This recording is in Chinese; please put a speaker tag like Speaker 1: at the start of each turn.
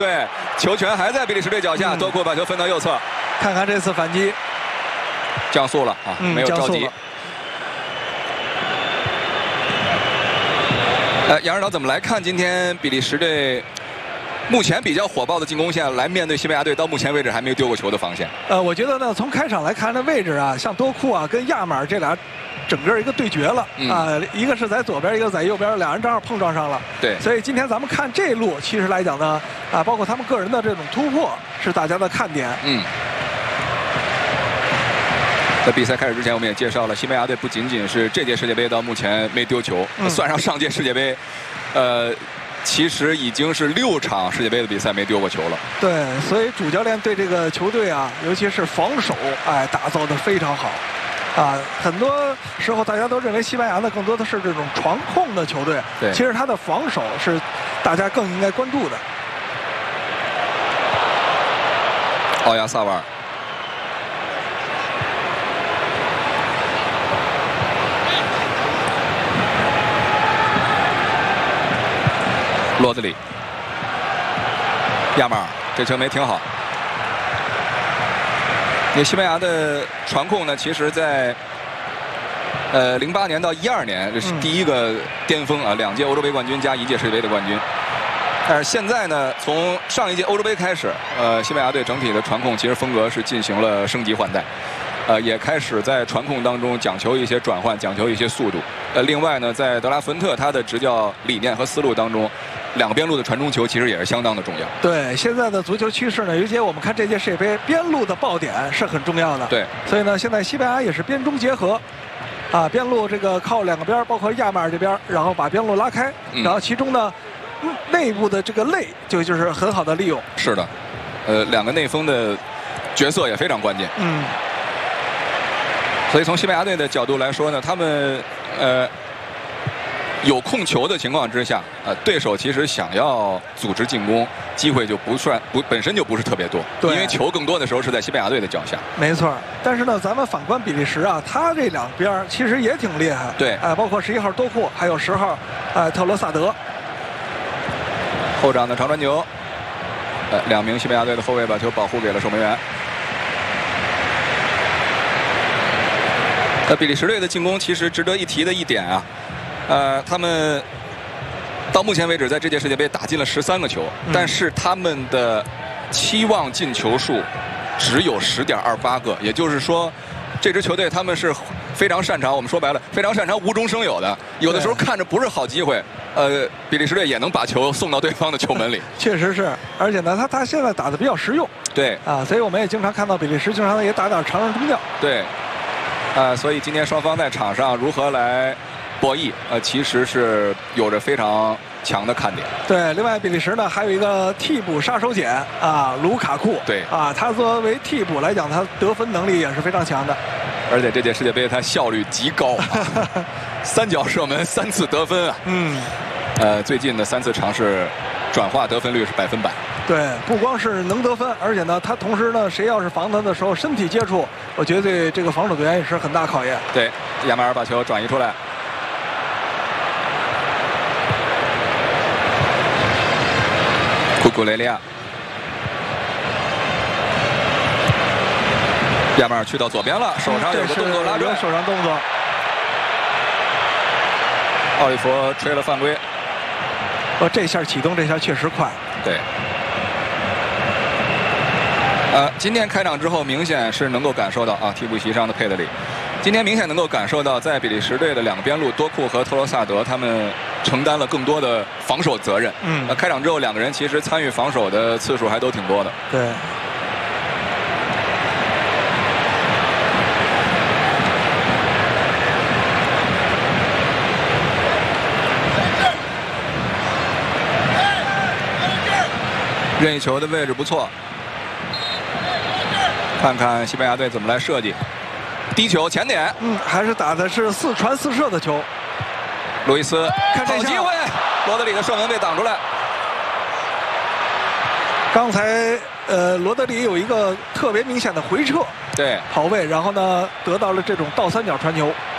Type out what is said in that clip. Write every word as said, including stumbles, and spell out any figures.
Speaker 1: 对，球权还在比利时队脚下，嗯、多库把球分到右侧。
Speaker 2: 看看这次反击，
Speaker 1: 降速了啊，嗯、没有着急。呃，杨指导怎么来看今天比利时队目前比较火爆的进攻线来面对西班牙队到目前为止还没有丢过球的防线？
Speaker 2: 呃，我觉得呢，从开场来看，这位置啊，像多库啊跟亚马尔这俩整个一个对决了、嗯、啊，一个是在左边，一个在右边，俩人正好碰撞上了。
Speaker 1: 对，
Speaker 2: 所以今天咱们看这路，其实来讲呢，啊，包括他们个人的这种突破是大家的看点。
Speaker 1: 嗯。在比赛开始之前，我们也介绍了，西班牙队不仅仅是这届世界杯到目前没丢球，嗯、算上上届世界杯，呃，其实已经是六场世界杯的比赛没丢过球了。
Speaker 2: 对，所以主教练对这个球队啊，尤其是防守，哎，打造得非常好。啊，很多时候大家都认为西班牙呢更多的是这种传控的球队，
Speaker 1: 对，
Speaker 2: 其实他的防守是大家更应该关注的。
Speaker 1: 奥亚萨瓦尔。罗德里，亚马尔这球没停好。那西班牙的传控呢，其实在呃零八年到一二年，这是第一个巅峰啊，两届欧洲杯冠军加一届世界杯的冠军。但是现在呢，从上一届欧洲杯开始，呃，西班牙队整体的传控其实风格是进行了升级换代。呃，也开始在传控当中讲求一些转换，讲求一些速度。呃，另外呢，在德拉福恩特他的执教理念和思路当中，两个边路的传中球其实也是相当的重要。
Speaker 2: 对，现在的足球趋势呢，尤其我们看这届世界杯，边路的爆点是很重要的。
Speaker 1: 对，
Speaker 2: 所以呢，现在西班牙也是边中结合，啊，边路这个靠两个边，包括亚马尔这边，然后把边路拉开，嗯、然后其中呢，内部的这个肋就就是很好的利用。
Speaker 1: 是的，呃，两个内锋的角色也非常关键。
Speaker 2: 嗯。
Speaker 1: 所以从西班牙队的角度来说呢，他们呃有控球的情况之下，呃，对手其实想要组织进攻，机会就不算不本身就不是特别多，因为球更多的时候是在西班牙队的脚下。
Speaker 2: 没错，但是呢，咱们反观比利时啊，他这两边其实也挺厉害。
Speaker 1: 对，
Speaker 2: 哎、呃，包括十一号多库，还有十号呃特罗萨德。
Speaker 1: 后场的长传球，呃，两名西班牙队的后卫把球保护给了守门员。呃，比利时队的进攻其实值得一提的一点啊，呃，他们到目前为止在这届世界杯打进了十三个球，嗯、但是他们的期望进球数只有十点二八个，也就是说，这支球队他们是非常擅长，我们说白了，非常擅长无中生有的。有的时候看着不是好机会，呃，比利时队也能把球送到对方的球门里。
Speaker 2: 确实是，而且呢，他他现在打得比较实用。
Speaker 1: 对
Speaker 2: 啊，所以我们也经常看到比利时经常也打点长传中吊。
Speaker 1: 对。呃，所以今天双方在场上如何来博弈，呃，其实是有着非常强的看点。
Speaker 2: 对，另外比利时呢还有一个替补杀手锏啊，卢卡库。
Speaker 1: 对
Speaker 2: 啊，他作为替补来讲，他得分能力也是非常强的。
Speaker 1: 而且这届世界杯他效率极高、啊，三脚射门三次得分啊。
Speaker 2: 嗯。
Speaker 1: 呃，最近的三次尝试转化得分率是百分百。
Speaker 2: 对，不光是能得分，而且呢，他同时呢，谁要是防他的时候，身体接触，我觉得对这个防守队员也是很大考验。
Speaker 1: 对，亚马尔把球转移出来，库库雷利亚，亚马尔去到左边了，手上有个动作拉拽，
Speaker 2: 手上动作，
Speaker 1: 奥利弗吹了犯规。
Speaker 2: 哦，这下启动，这下确实快。
Speaker 1: 对。呃，今天开场之后，明显是能够感受到啊，替补席上的佩德里，今天明显能够感受到，在比利时队的两个边路，多库和特罗萨德他们承担了更多的防守责任。
Speaker 2: 嗯。
Speaker 1: 呃，开场之后，两个人其实参与防守的次数还都挺多的。
Speaker 2: 对。
Speaker 1: 任意球的位置不错。看看西班牙队怎么来设计，低球前点，
Speaker 2: 嗯，还是打的是四传四射的球。
Speaker 1: 路易斯，
Speaker 2: 看这
Speaker 1: 机会，罗德里的射门被挡出来。
Speaker 2: 刚才呃，罗德里有一个特别明显的回撤，
Speaker 1: 对，
Speaker 2: 跑位，然后呢得到了这种倒三角传球。